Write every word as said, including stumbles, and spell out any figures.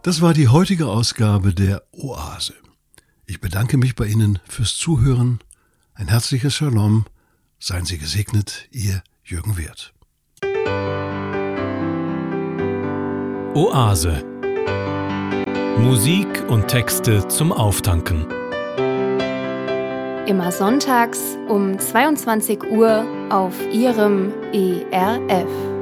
Das war die heutige Ausgabe der Oase. Ich bedanke mich bei Ihnen fürs Zuhören. Ein herzliches Shalom. Seien Sie gesegnet, Ihr Jürgen Wirth. Oase. Musik und Texte zum Auftanken. Immer sonntags um zweiundzwanzig Uhr auf Ihrem E R F.